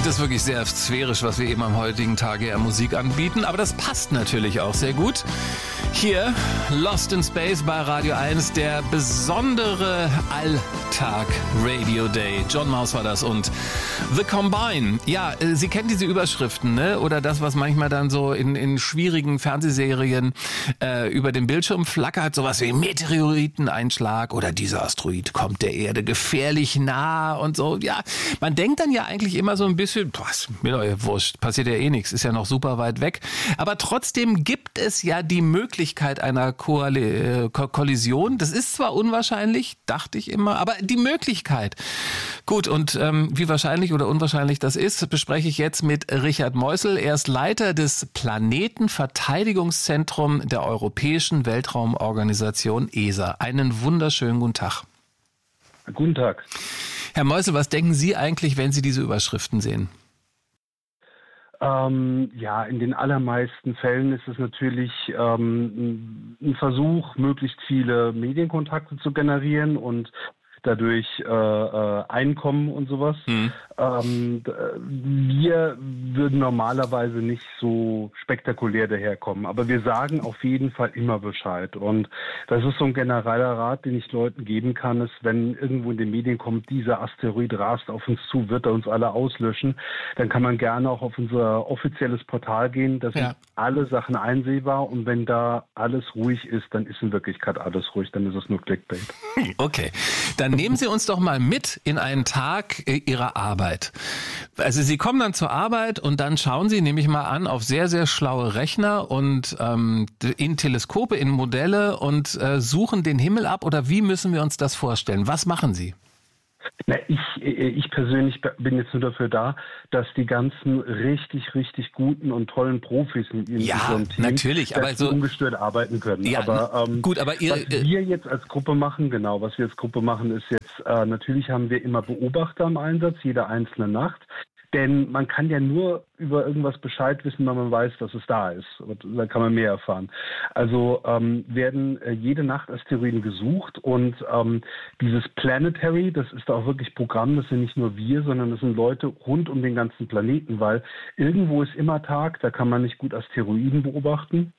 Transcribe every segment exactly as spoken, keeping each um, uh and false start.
Das ist wirklich sehr sphärisch, was wir eben am heutigen Tage ja Musik anbieten. Aber das passt natürlich auch sehr gut. Hier, Lost in Space bei Radio eins, der besondere Alltag Radio Day. John Maus war das und The Combine. Ja, Sie kennen diese Überschriften, ne? Oder das, was manchmal dann so in, in schwierigen Fernsehserien äh, über den Bildschirm flackert. Sowas wie Meteoriteneinschlag oder dieser Asteroid kommt der Erde gefährlich nah und so. Ja, man denkt dann ja eigentlich immer so ein bisschen, boah, ist mir doch ja wurscht, passiert ja eh nichts, ist ja noch super weit weg. Aber trotzdem gibt es ja die Möglichkeit einer Koali- äh, Kollision. Das ist zwar unwahrscheinlich, dachte ich immer, aber die Möglichkeit. Gut, und ähm, wie wahrscheinlich oder unwahrscheinlich das ist, bespreche ich jetzt mit Richard Meusel. Er ist Leiter des Planetenverteidigungszentrums der Europäischen Weltraumorganisation E S A. Einen wunderschönen guten Tag. Guten Tag. Herr Meusel, was denken Sie eigentlich, wenn Sie diese Überschriften sehen? Ähm, ja, in den allermeisten Fällen ist es natürlich ähm, ein Versuch, möglichst viele Medienkontakte zu generieren und dadurch äh, äh, Einkommen und sowas. Mhm. Ähm, wir würden normalerweise nicht so spektakulär daherkommen, aber wir sagen auf jeden Fall immer Bescheid. Und das ist so ein genereller Rat, den ich Leuten geben kann, ist, wenn irgendwo in den Medien kommt, dieser Asteroid rast auf uns zu, wird er uns alle auslöschen, dann kann man gerne auch auf unser offizielles Portal gehen. Da sind ja alle Sachen einsehbar und wenn da alles ruhig ist, dann ist in Wirklichkeit alles ruhig, dann ist es nur Clickbait. Okay, dann nehmen Sie uns doch mal mit in einen Tag Ihrer Arbeit. Also Sie kommen dann zur Arbeit und dann schauen Sie, nehme ich mal an, auf sehr, sehr schlaue Rechner und ähm, in Teleskope, in Modelle und äh, suchen den Himmel ab, oder wie müssen wir uns das vorstellen? Was machen Sie? Na, ich, ich persönlich bin jetzt nur dafür da, dass die ganzen richtig, richtig guten und tollen Profis in ihrem ja, Team natürlich, aber so ungestört arbeiten können. Ja, aber ähm, gut, aber ihr, was wir jetzt als Gruppe machen, genau, was wir als Gruppe machen, ist jetzt, äh, natürlich haben wir immer Beobachter im Einsatz, jede einzelne Nacht. Denn man kann ja nur über irgendwas Bescheid wissen, wenn man weiß, dass es da ist. Und da kann man mehr erfahren. Also ähm, werden äh, jede Nacht Asteroiden gesucht und ähm, dieses Planetary, das ist da auch wirklich Programm, das sind nicht nur wir, sondern das sind Leute rund um den ganzen Planeten, weil irgendwo ist immer Tag, da kann man nicht gut Asteroiden beobachten.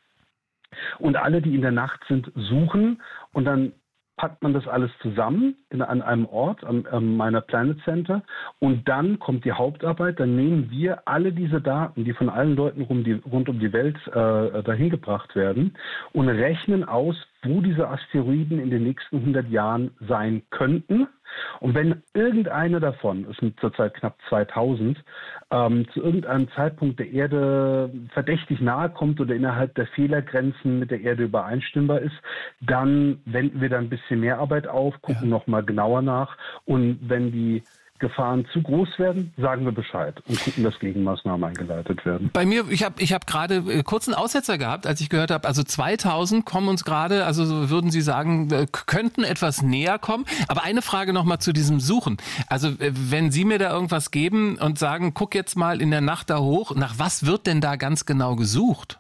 Und alle, die in der Nacht sind, suchen und dann packt man das alles zusammen in, an einem Ort, am, am meiner Planet Center, und dann kommt die Hauptarbeit, dann nehmen wir alle diese Daten, die von allen Leuten rund, die, rund um die Welt äh, dahin gebracht werden, und rechnen aus, wo diese Asteroiden in den nächsten hundert Jahren sein könnten. Und wenn irgendeine davon, es sind zurzeit knapp zweitausend, ähm, zu irgendeinem Zeitpunkt der Erde verdächtig nahe kommt oder innerhalb der Fehlergrenzen mit der Erde übereinstimmbar ist, dann wenden wir da ein bisschen mehr Arbeit auf, gucken ja. nochmal genauer nach, und wenn die Gefahren zu groß werden, sagen wir Bescheid und gucken, dass Gegenmaßnahmen eingeleitet werden. Bei mir, ich habe ich hab gerade kurz einen Aussetzer gehabt, als ich gehört habe, also zweitausend kommen uns gerade, also würden Sie sagen, könnten etwas näher kommen. Aber eine Frage nochmal zu diesem Suchen. Also wenn Sie mir da irgendwas geben und sagen, guck jetzt mal in der Nacht da hoch, nach was wird denn da ganz genau gesucht?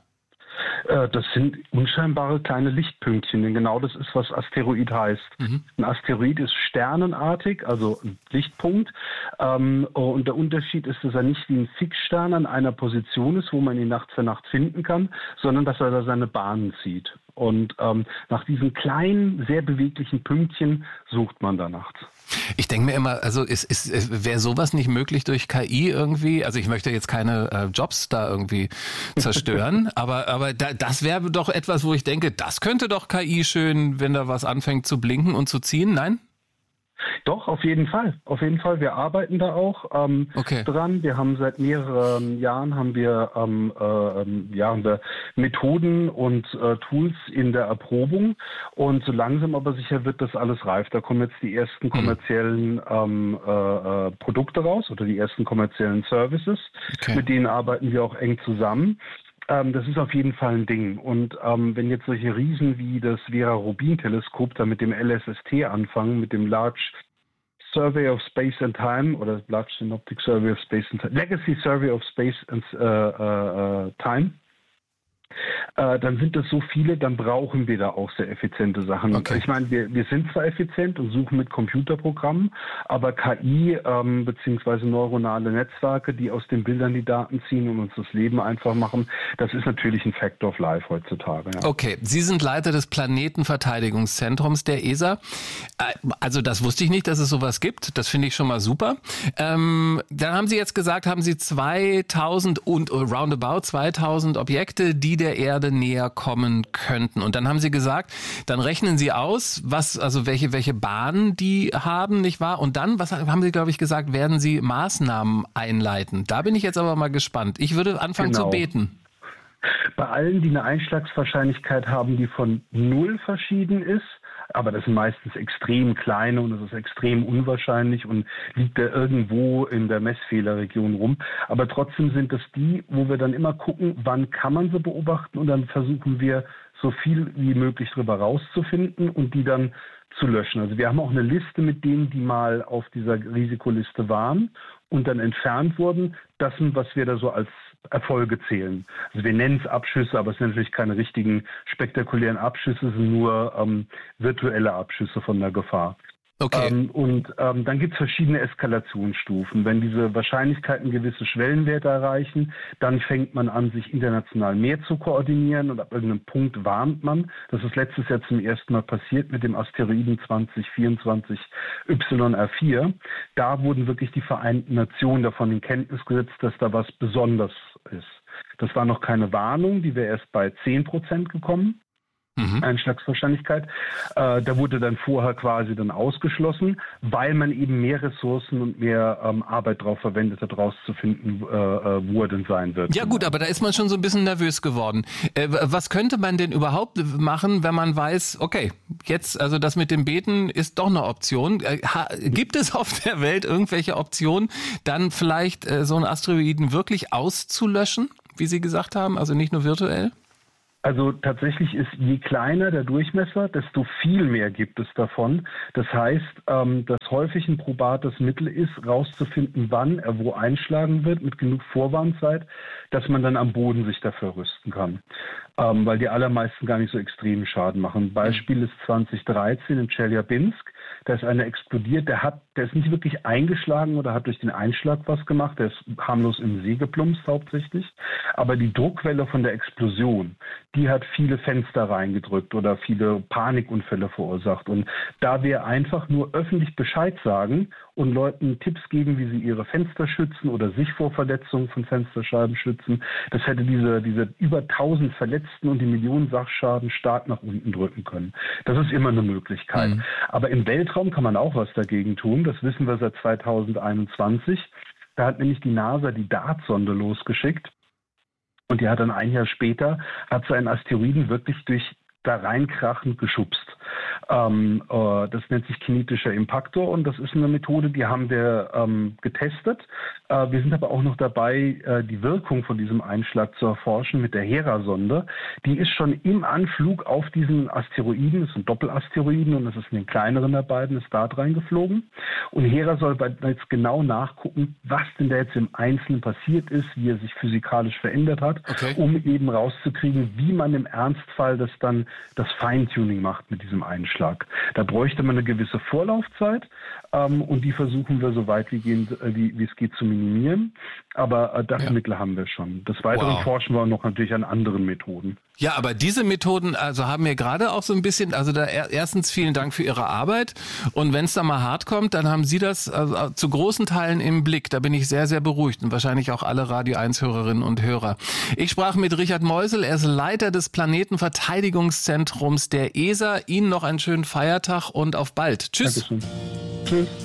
Das sind unscheinbare kleine Lichtpünktchen, denn genau das ist, was Asteroid heißt. Mhm. Ein Asteroid ist sternenartig, also ein Lichtpunkt. Und der Unterschied ist, dass er nicht wie ein Fixstern an einer Position ist, wo man ihn Nacht für Nacht finden kann, sondern dass er da seine Bahnen zieht. Und ähm, nach diesen kleinen, sehr beweglichen Pünktchen sucht man da nachts. Ich denke mir immer, also ist, ist, wäre sowas nicht möglich durch K I irgendwie? Also ich möchte jetzt keine äh, Jobs da irgendwie zerstören, aber, aber da, das wäre doch etwas, wo ich denke, das könnte doch K I schön, wenn da was anfängt zu blinken und zu ziehen, nein? Doch, auf jeden Fall. Auf jeden Fall. Wir arbeiten da auch ähm, okay. dran. Wir haben seit mehreren Jahren haben wir, ähm, äh, ja, haben wir Methoden und äh, Tools in der Erprobung. Und so langsam aber sicher wird das alles reif. Da kommen jetzt die ersten kommerziellen ähm, äh, Produkte raus oder die ersten kommerziellen Services. Okay. Mit denen arbeiten wir auch eng zusammen. Das ist auf jeden Fall ein Ding. Und ähm, wenn jetzt solche Riesen wie das Vera-Rubin-Teleskop da mit dem L S S T anfangen, mit dem Large Survey of Space and Time oder Large Synoptic Survey of Space and Time, Legacy Survey of Space and äh, äh, Time, äh, dann sind das so viele, dann brauchen wir da auch sehr effiziente Sachen. Okay. Ich meine, wir, wir sind zwar effizient und suchen mit Computerprogrammen, aber K I ähm, bzw. neuronale Netzwerke, die aus den Bildern die Daten ziehen und uns das Leben einfach machen, das ist natürlich ein Fact of Life heutzutage. Ja. Okay, Sie sind Leiter des Planetenverteidigungszentrums der E S A. Also das wusste ich nicht, dass es sowas gibt. Das finde ich schon mal super. Ähm, dann haben Sie jetzt gesagt, haben Sie zweitausend und roundabout zweitausend Objekte, die der Erde näher kommen könnten. Und dann haben Sie gesagt, dann rechnen Sie aus, was, also welche, welche Bahnen die haben, nicht wahr? Und dann, was haben Sie, glaube ich, gesagt, werden Sie Maßnahmen einleiten. Da bin ich jetzt aber mal gespannt. Ich würde anfangen Genau. zu beten. Bei allen, die eine Einschlagswahrscheinlichkeit haben, die von null verschieden ist, aber das sind meistens extrem kleine und das ist extrem unwahrscheinlich und liegt da irgendwo in der Messfehlerregion rum. Aber trotzdem sind das die, wo wir dann immer gucken, wann kann man sie beobachten und dann versuchen wir so viel wie möglich drüber rauszufinden und die dann zu löschen. Also wir haben auch eine Liste mit denen, die mal auf dieser Risikoliste waren und dann entfernt wurden. Das sind, was wir da so als Erfolge zählen. Also wir nennen es Abschüsse, aber es sind natürlich keine richtigen spektakulären Abschüsse, es sind nur ähm, virtuelle Abschüsse von der Gefahr. Okay. Ähm, und ähm, dann gibt es verschiedene Eskalationsstufen. Wenn diese Wahrscheinlichkeiten gewisse Schwellenwerte erreichen, dann fängt man an, sich international mehr zu koordinieren und ab irgendeinem Punkt warnt man. Das ist letztes Jahr zum ersten Mal passiert mit dem Asteroiden zwanzig vierundzwanzig Y R vier. Da wurden wirklich die Vereinten Nationen davon in Kenntnis gesetzt, dass da was Besonderes ist. Das war noch keine Warnung, die wäre erst bei zehn Prozent gekommen. Mhm. Einschlagswahrscheinlichkeit. Äh, da wurde dann vorher quasi dann ausgeschlossen, weil man eben mehr Ressourcen und mehr ähm, Arbeit darauf verwendet hat, rauszufinden, äh, wo er denn sein wird. Ja gut, aber da ist man schon so ein bisschen nervös geworden. Äh, was könnte man denn überhaupt machen, wenn man weiß, okay, jetzt, also das mit dem Beten ist doch eine Option. Äh, ha, gibt es auf der Welt irgendwelche Optionen, dann vielleicht äh, so einen Asteroiden wirklich auszulöschen, wie Sie gesagt haben, also nicht nur virtuell? Also tatsächlich ist, je kleiner der Durchmesser, desto viel mehr gibt es davon. Das heißt, ähm, dass häufig ein probates Mittel ist, rauszufinden, wann er wo einschlagen wird, mit genug Vorwarnzeit, dass man dann am Boden sich dafür rüsten kann. Ähm, weil die allermeisten gar nicht so extremen Schaden machen. Beispiel ist zwanzig dreizehn in Tscheljabinsk. Da ist einer explodiert, der hat, der ist nicht wirklich eingeschlagen oder hat durch den Einschlag was gemacht, der ist harmlos im See geplumpst hauptsächlich. Aber die Druckwelle von der Explosion, die hat viele Fenster reingedrückt oder viele Panikunfälle verursacht. Und da wir einfach nur öffentlich Bescheid sagen und Leuten Tipps geben, wie sie ihre Fenster schützen oder sich vor Verletzungen von Fensterscheiben schützen, das hätte diese, diese über tausend Verletzten und die Millionen Sachschaden stark nach unten drücken können. Das ist immer eine Möglichkeit. Mhm. Aber im Weltraum kann man auch was dagegen tun. Das wissen wir seit zweitausendeinundzwanzig. Da hat nämlich die NASA die DART-Sonde losgeschickt. Und die hat dann ein Jahr später, hat so einen Asteroiden wirklich durch da reinkrachend geschubst. Ähm, äh, das nennt sich kinetischer Impaktor und das ist eine Methode, die haben wir ähm, getestet. Äh, wir sind aber auch noch dabei, äh, die Wirkung von diesem Einschlag zu erforschen mit der Hera-Sonde. Die ist schon im Anflug auf diesen Asteroiden, das sind Doppelasteroiden und das ist in den kleineren der beiden, ist da reingeflogen. Und Hera soll jetzt genau nachgucken, was denn da jetzt im Einzelnen passiert ist, wie er sich physikalisch verändert hat, okay, um eben rauszukriegen, wie man im Ernstfall das dann das Feintuning macht mit diesem Einschlag. Da bräuchte man eine gewisse Vorlaufzeit ähm, und die versuchen wir so weit wie, gehend, äh, wie, wie es geht zu minimieren. Aber äh, das ja. Mittel haben wir schon. Des Weiteren wow. forschen wir noch natürlich an anderen Methoden. Ja, aber diese Methoden also haben mir gerade auch so ein bisschen, also da erstens vielen Dank für Ihre Arbeit und wenn es da mal hart kommt, dann haben Sie das also zu großen Teilen im Blick. Da bin ich sehr, sehr beruhigt und wahrscheinlich auch alle Radio eins Hörerinnen und Hörer. Ich sprach mit Richard Meusel, er ist Leiter des Planetenverteidigungszentrums der E S A. Ihnen noch einen schönen Feiertag und auf bald. Tschüss. Dankeschön. Tschüss.